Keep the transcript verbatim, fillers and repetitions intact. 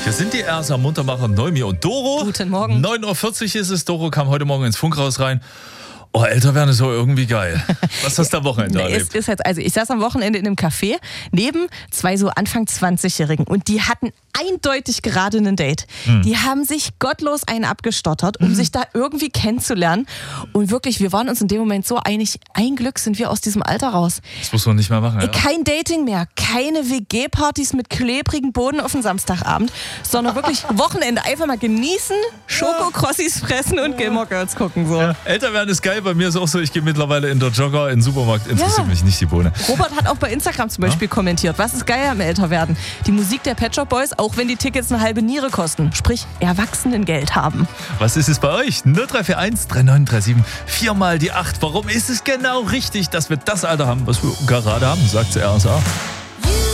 Hier sind die R S A Muntermacher Noemi und Doro. Guten Morgen. neun Uhr vierzig ist es. Doro kam heute Morgen ins Funkhaus rein. Oh, älter werden ist so irgendwie geil. Was hast du am Wochenende erlebt? Es ist jetzt, also ich saß am Wochenende in einem Café neben zwei so Anfang zwanzig-Jährigen und die hatten eindeutig gerade ein Date. Hm. Die haben sich gottlos einen abgestottert, um hm. sich da irgendwie kennenzulernen. Und wirklich, wir waren uns in dem Moment so einig, ein Glück sind wir aus diesem Alter raus. Das muss man nicht mehr machen, ja? Kein Dating mehr, keine W G-Partys mit klebrigen Boden auf den Samstagabend, sondern wirklich Wochenende einfach mal genießen, Schokokrossis fressen und Gilmore Girls gucken. So. Ja, älter werden ist geil, bei mir ist auch so, ich gehe mittlerweile in der Jogger, in den Supermarkt, interessiert ja. mich nicht die Bohne. Robert hat auch bei Instagram zum Beispiel ja? kommentiert, was ist geil am Älterwerden? Die Musik der Pet Shop Boys, auch wenn die Tickets eine halbe Niere kosten, sprich Erwachsenengeld haben. Was ist es bei euch? null drei vier eins drei neun drei sieben vier mal die acht. Warum ist es genau richtig, dass wir das Alter haben, was wir gerade haben, sagt der R S A.